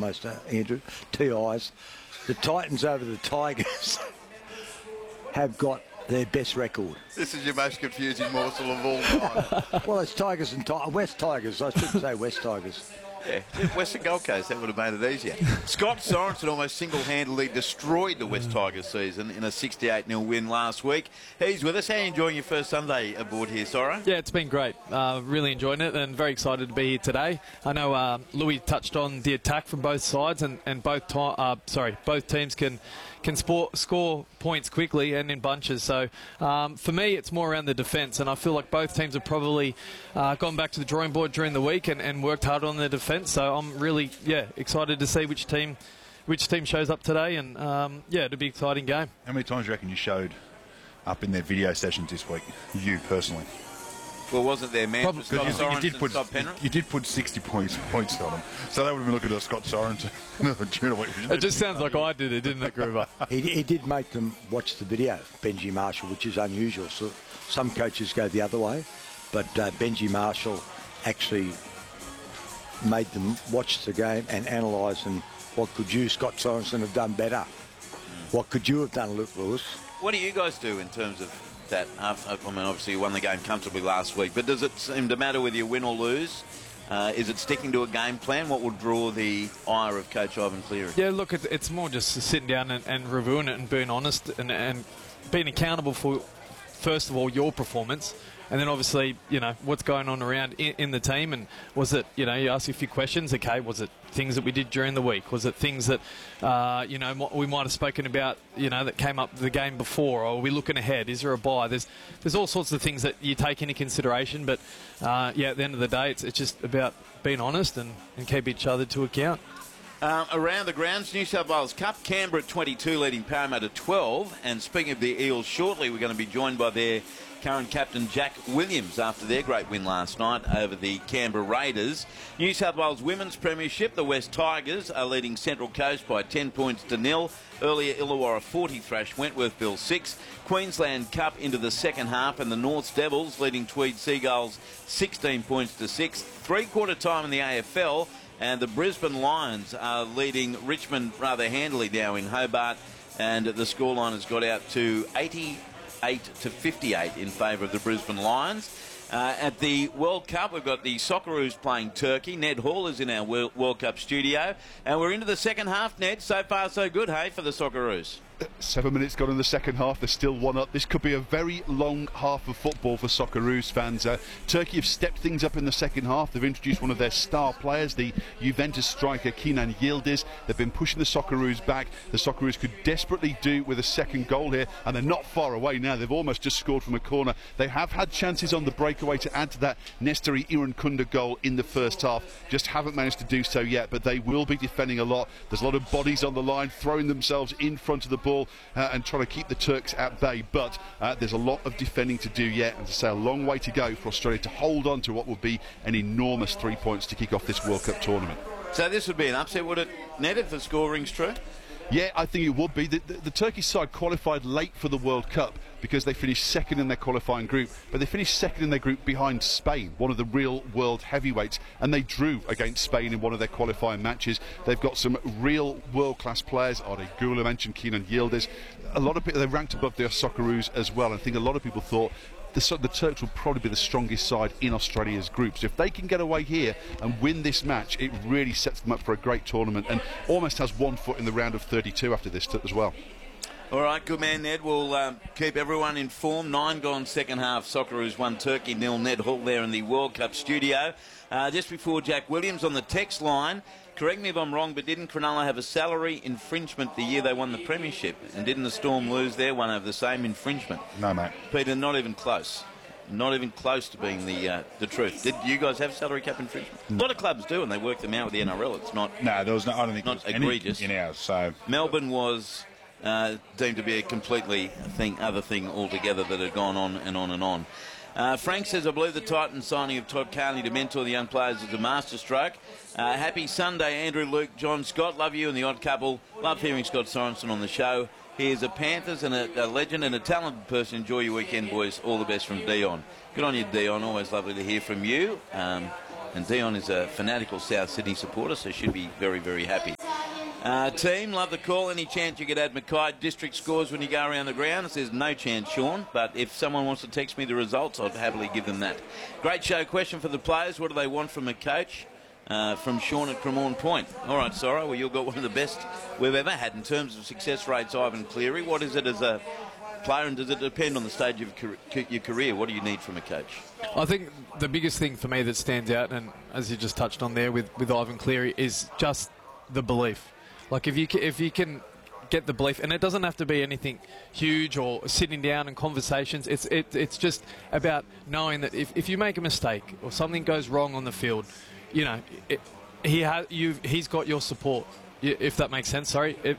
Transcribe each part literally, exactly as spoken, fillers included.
almost, uh, Andrew. T Is. The Titans over the Tigers have got their best record. This is your most confusing morsel of all time. Well, it's Tigers and Ti- West Tigers. I shouldn't say West Tigers. Yeah, Western Gold Coast, that would have made it easier. Scott Sorensen almost single-handedly destroyed the West Tigers season in a sixty-eight nil win last week. He's with us. How are you enjoying your first Sunday aboard here, Sora? Yeah, it's been great. Uh, really enjoying it and very excited to be here today. I know uh, Louis touched on the attack from both sides, and, and both ti- uh, sorry, both teams can can sport, score points quickly and in bunches. So um, for me, it's more around the defence, and I feel like both teams have probably uh, gone back to the drawing board during the week and, and worked hard on their defence. So I'm really, yeah, excited to see which team, which team shows up today, and um, yeah, it'll be an exciting game. How many times do you reckon you showed up in their video sessions this week, you personally? Well, wasn't there man Probably, Scott you, Sorensen you, did put, Scott you, you did put sixty points points on them, so they would have been looking at Scott Sorensen. It just sounds like I did it, didn't it, Groover? he, he did make them watch the video, Benji Marshall, which is unusual. So some coaches go the other way, but uh, Benji Marshall actually made them watch the game and analyse, and what could you, Scott Sorensen, have done better? What could you have done, Luke Lewis? What do you guys do in terms of that? I mean, obviously you won the game comfortably last week, but does it seem to matter whether you win or lose? Uh, is it sticking to a game plan? What will draw the ire of Coach Ivan Cleary? Yeah, look, it, it's more just sitting down and, and reviewing it and being honest and, and being accountable for, first of all, your performance. And then obviously, you know, what's going on around in, in the team. And was it, you know, you ask a few questions. Okay, was it things that we did during the week? Was it things that, uh, you know, we might have spoken about, you know, that came up the game before? Or are we looking ahead? Is there a bye? There's there's all sorts of things that you take into consideration. But, uh, yeah, at the end of the day, it's, it's just about being honest and, and keep each other to account. Um, around the grounds, New South Wales Cup, Canberra twenty-two leading Parramatta twelve. And speaking of the Eels, shortly we're going to be joined by their current captain Jack Williams after their great win last night over the Canberra Raiders. New South Wales Women's Premiership, the West Tigers are leading Central Coast by ten points to nil. Earlier, Illawarra forty thrash Wentworthville six. Queensland Cup into the second half, and the North Devils leading Tweed Seagulls sixteen points to six. Three-quarter time in the A F L. And the Brisbane Lions are leading Richmond rather handily now in Hobart, and the scoreline has got out to eighty-eight to fifty-eight in favour of the Brisbane Lions. Uh, at the World Cup, we've got the Socceroos playing Turkey. Ned Hall is in our World, World Cup studio, and we're into the second half, Ned. So far, so good, hey, for the Socceroos. Seven minutes gone in the second half. They're still one up. This could be a very long half of football for Socceroos fans. Uh, Turkey have stepped things up in the second half. They've introduced one of their star players, the Juventus striker Kenan Yildiz. They've been pushing the Socceroos back. The Socceroos could desperately do with a second goal here, and they're not far away now. They've almost just scored from a corner. They have had chances on the breakaway to add to that Nestori Irankunda goal in the first half. Just haven't managed to do so yet, but they will be defending a lot. There's a lot of bodies on the line, throwing themselves in front of the ball uh, and trying to keep the Turks at bay. But uh, there's a lot of defending to do yet, and to say a long way to go for Australia to hold on to what will be an enormous three points to kick off this World Cup tournament. So this would be an upset, would it, Ned, if the scoring's true? Yeah, I think it would be. The, the, the Turkish side qualified late for the World Cup because they finished second in their qualifying group, but they finished second in their group behind Spain, one of the real world heavyweights, and they drew against Spain in one of their qualifying matches. They've got some real world-class players. Ade Gula mentioned, Kenan Yildiz. A lot of people, they ranked above their Socceroos as well. I think a lot of people thought The, the Turks will probably be the strongest side in Australia's group. So if they can get away here and win this match, it really sets them up for a great tournament and almost has one foot in the round of thirty-two after this as well. All right, good man, Ned. We'll um, keep everyone informed. Nine gone second half. Socceroos won Turkey nil. Ned Hall there in the World Cup studio. Uh, just before Jack Williams on the text line. Correct me if I'm wrong, but didn't Cronulla have a salary infringement the year they won the premiership? And didn't the Storm lose their one over the same infringement? No, mate. Peter, not even close. Not even close to being the uh, the truth. Did you guys have salary cap infringement? A lot of clubs do, and they work them out with the N R L. It's not. No, there was no. I don't think not there was egregious any in ours. So Melbourne was uh, deemed to be a completely thing, other thing altogether that had gone on and on and on. Uh, Frank says, I believe the Titans signing of Todd Carney to mentor the young players is a masterstroke. Uh, happy Sunday, Andrew, Luke, John, Scott. Love you and the odd couple. Love hearing Scott Sorensen on the show. He is a Panthers and a, a legend and a talented person. Enjoy your weekend, boys. All the best from Dion. Good on you, Dion. Always lovely to hear from you. Um, And Dion is a fanatical South Sydney supporter, so should be very, very happy. Uh, team, love the call. Any chance you could add Mackay district scores when you go around the ground? It says no chance, Sean, but if someone wants to text me the results, I'd happily give them that. Great show question for the players. What do they want from a coach? Uh, from Sean at Cremorne Point. All right, Sora, well, you've got one of the best we've ever had in terms of success rates, Ivan Cleary. What is it as a player, and does it depend on the stage of your career? What do you need from a coach? I think the biggest thing for me that stands out, and as you just touched on there with, with Ivan Cleary, is just the belief. Like if you if you can get the belief, and it doesn't have to be anything huge or sitting down in conversations. It's it, it's just about knowing that if, if you make a mistake or something goes wrong on the field, you know, it, he has you he's got your support. If that makes sense. Sorry. It,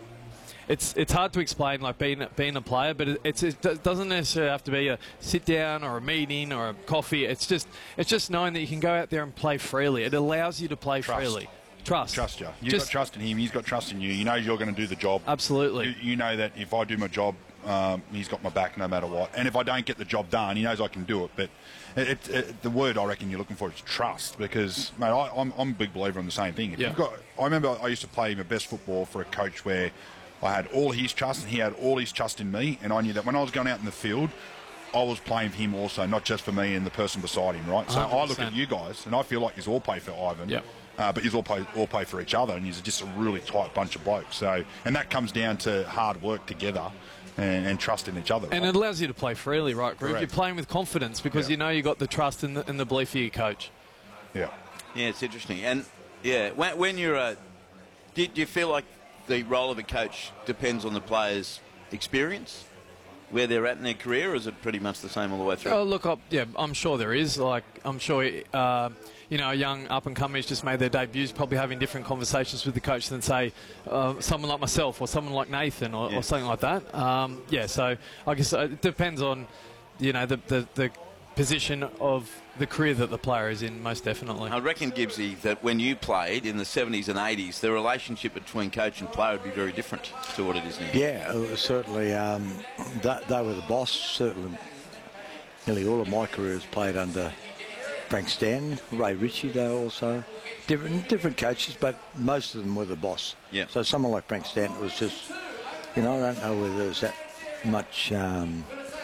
It's it's hard to explain, like being being a player, but it, it's, it doesn't necessarily have to be a sit down or a meeting or a coffee. It's just it's just knowing that you can go out there and play freely. It allows you to play Trust. freely. Trust. Trust you. You've Just- got trust in him. He's got trust in you. You know you're going to do the job. Absolutely. You, you know that if I do my job, um, he's got my back no matter what. And if I don't get the job done, he knows I can do it. But it, it, it, the word I reckon you're looking for is trust, because mate, I, I'm, I'm a big believer in the same thing. If Yeah. you've got, I remember I used to play my best football for a coach where I had all his trust and he had all his trust in me, and I knew that when I was going out in the field, I was playing for him also, not just for me and the person beside him, right? So one hundred I look percent. at you guys, and I feel like you all play for Ivan. Yep. Uh, but you all play, all play for each other, and you're just a really tight bunch of blokes. So, and that comes down to hard work together and, and trust in each other. And right? it allows you to play freely, right, Groove? Correct. You're playing with confidence because Yeah. you know you got the trust and the, and the belief of your coach. Yeah. Yeah, it's interesting. And, yeah, when, when you're a... Do, do you feel like the role of a coach depends on the player's experience, where they're at in their career, or is it pretty much the same all the way through? Oh, look, I, yeah, I'm sure there is. Like, I'm sure, uh, you know, a young up-and-comer who's just made their debuts probably having different conversations with the coach than, say, uh, someone like myself or someone like Nathan or, Yeah. or something like that. Um, yeah, so I guess it depends on, you know, the, the, the position of the career that the player is in, most definitely. I reckon, Gibbsy, that when you played in the seventies and eighties, the relationship between coach and player would be very different to what it is now. Yeah, it was certainly. Um, they, they were the boss. Certainly, nearly all of my career has played under Frank Stanton, Ray Ritchie. They were also different, different coaches, but most of them were the boss. Yeah. So someone like Frank Stanton was just, you know, I don't know whether there was that much um,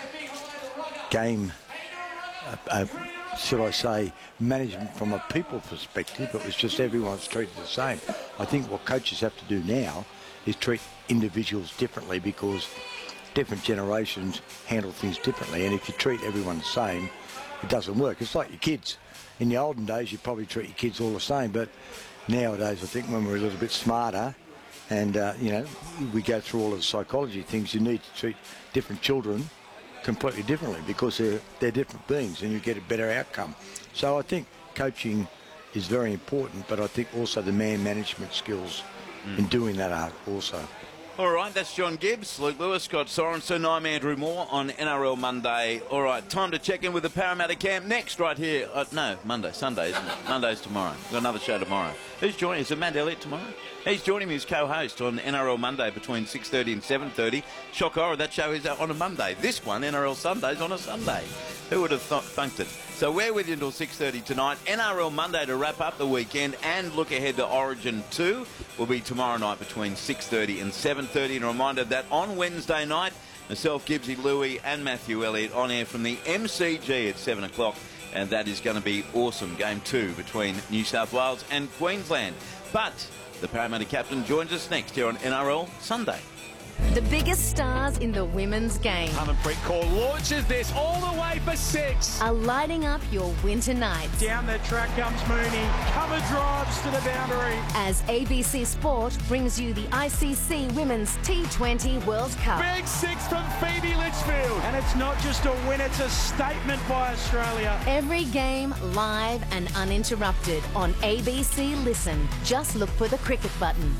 game. Uh, uh, should I say, management from a people perspective. It was just everyone's treated the same. I think what coaches have to do now is treat individuals differently, because different generations handle things differently. And if you treat everyone the same, it doesn't work. It's like your kids. In the olden days, you probably treat your kids all the same. But nowadays, I think when we're a little bit smarter and, uh, you know, we go through all of the psychology things, you need to treat different children completely differently, because they're, they're different beings and you get a better outcome. So I think coaching is very important, but I think also the man management skills mm. in doing that are also. All right, that's John Gibbs, Luke Lewis, Scott Sorensen, I'm Andrew Moore on N R L Monday. All right, time to check in with the Parramatta camp next right here. Uh, no, Monday, Sunday, isn't it? Monday's tomorrow. We've got another show tomorrow. Who's joining? Is it Matt Elliott tomorrow? He's joining me as co-host on N R L Monday between six thirty and seven thirty. Shock horror, that show is on a Monday. This one, N R L Sundays, on a Sunday. Who would have th- thunked it? So we're with you until six thirty tonight. N R L Monday to wrap up the weekend and look ahead to Origin two will be tomorrow night between six thirty and seven thirty. And a reminder that on Wednesday night, myself, Gibbsy, Louie and Matthew Elliott on air from the M C G at seven o'clock. And that is going to be awesome. Game two between New South Wales and Queensland. But the Parramatta captain joins us next here on N R L Sunday. The biggest stars in the women's game Harmanpreet Kaur launches this all the way for six. are lighting up your winter nights. Down the track comes Mooney. Cover drives to the boundary. As A B C Sport brings you the I C C Women's T twenty World Cup. Big six from Phoebe Litchfield. And it's not just a win, it's a statement by Australia. Every game live and uninterrupted on A B C Listen. Just look for the cricket button.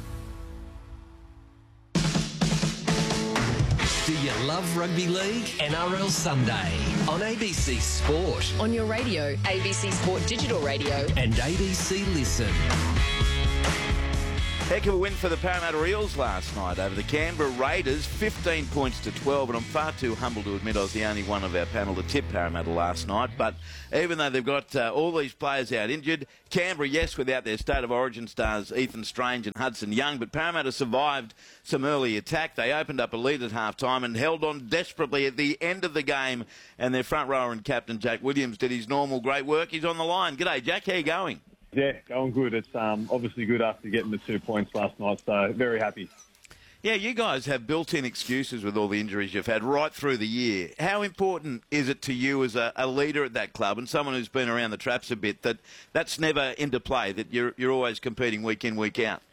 Do you love rugby league? N R L Sunday on A B C Sport On your radio, A B C Sport Digital Radio. and A B C Listen. Heck of a win for the Parramatta Eels last night over the Canberra Raiders, fifteen points to twelve, and I'm far too humble to admit I was the only one of our panel to tip Parramatta last night. But even though they've got uh, all these players out injured, Canberra, yes, without their State of Origin stars Ethan Strange and Hudson Young, but Parramatta survived some early attack. They opened up a lead at half-time and held on desperately at the end of the game, and their front rower and captain Jack Williams did his normal great work. He's on the line. G'day, Jack. How you going? Yeah, going good. It's um, obviously good after getting the two points last night, so very happy. Yeah, you guys have built-in excuses with all the injuries you've had right through the year. How important is it to you as a, a leader at that club and someone who's been around the traps a bit that that's never into play, that you're, you're always competing week in, week out?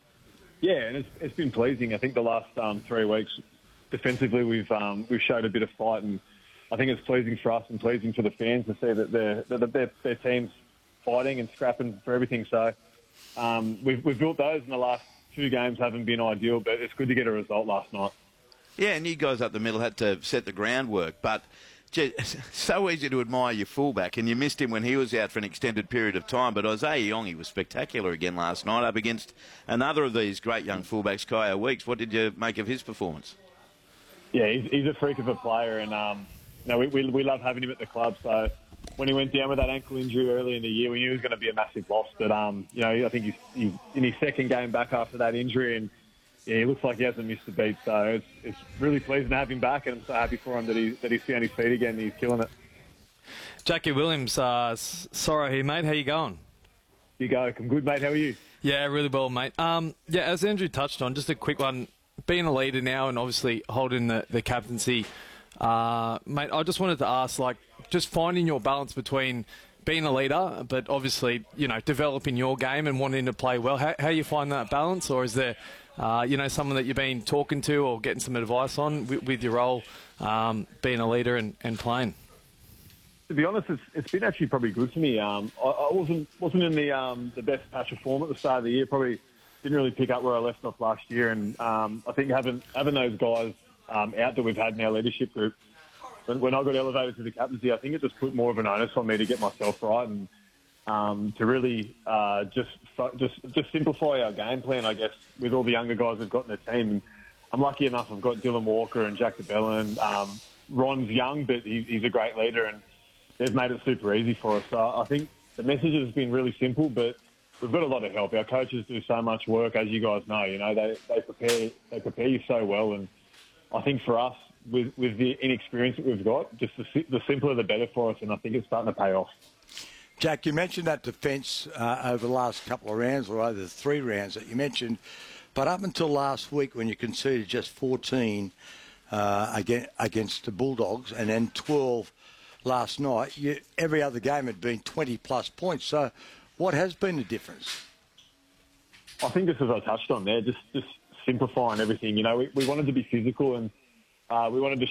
Yeah, and it's, it's been pleasing. I think the last um, three weeks, defensively, we've um, we've showed a bit of fight, and I think it's pleasing for us and pleasing for the fans to see that their, that their, their team's fighting and scrapping for everything. So um, we've, we've built those, and the last two games haven't been ideal, but it's good to get a result last night. Yeah, and you guys up the middle had to set the groundwork, but gee, so easy to admire your fullback, and you missed him when he was out for an extended period of time, but Isaiah Yongi was spectacular again last night up against another of these great young fullbacks, Kaya Weeks. What did you make of his performance? Yeah, he's, he's a freak of a player, and um, you know, we, we, we love having him at the club, so when he went down with that ankle injury early in the year, we knew he was going to be a massive loss. But, um, you know, I think he's, he's in his second game back after that injury, and yeah, he looks like he hasn't missed a beat. So it's, it's really pleasing to have him back, and I'm so happy for him that, he, that he's found his feet again and he's killing it. Jackie Williams, uh, Sorrow here, mate. How you going? You go. I'm good, mate. How are you? Yeah, really well, mate. Um, yeah, as Andrew touched on, just a quick one. Being a leader now and obviously holding the, the captaincy, uh, mate, I just wanted to ask, like, just finding your balance between being a leader, but obviously, you know, developing your game and wanting to play well. How, how you find that balance, or is there, uh, you know, someone that you've been talking to or getting some advice on with, with your role, um, being a leader and, and playing? To be honest, it's, it's been actually probably good for me. Um, I, I wasn't wasn't in the um, the best patch of form at the start of the year. Probably didn't really pick up where I left off last year, and um, I think having having those guys um, out that we've had in our leadership group. When, when I got elevated to the captaincy, I think it just put more of an onus on me to get myself right and um, to really uh, just just just simplify our game plan, I guess, with all the younger guys we've got in the team. And I'm lucky enough I've got Dylan Walker and Jack DeBellin. Um, Ron's young, but he, he's a great leader, and they've made it super easy for us. So I think the message has been really simple, but we've got a lot of help. Our coaches do so much work, as you guys know. You know, they, they prepare they prepare you so well, and I think for us, With, with the inexperience that we've got, just the, the simpler the better for us, and I think it's starting to pay off. Jack, you mentioned that defence uh, over the last couple of rounds, or over the three rounds that you mentioned, but up until last week when you conceded just fourteen uh, against, against the Bulldogs and then twelve last night, you, every other game had been twenty plus points. So what has been the difference? I think just as I touched on there, just, just simplifying everything. You know, we, we wanted to be physical, and Uh, we wanted to